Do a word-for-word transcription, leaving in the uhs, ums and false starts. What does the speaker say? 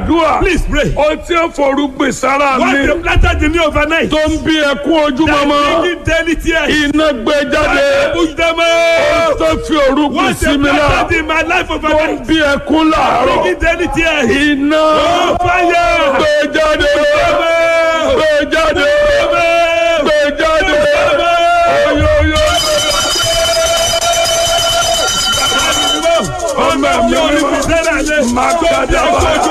gbàdúrà. Please pray. O tí ń forúgbìn sára What mi. they planted in me overnight. Tó ń bí ẹkún ojúmọmọ. That bringing daily tears. Iná gbé jáde. Push them Ó out. tó fi orúgbìn What sí they mi náà. planted in my life Tó ń overnight. bí ẹkún láàárọ̀. Bringing daily tears. Iná Oh, fire. gbé jáde. Gbé jáde. Gbé jáde. Oyoyo. Ọmọ mi ò ní fi sẹ́rẹ̀ lé. Má gbàdá bá.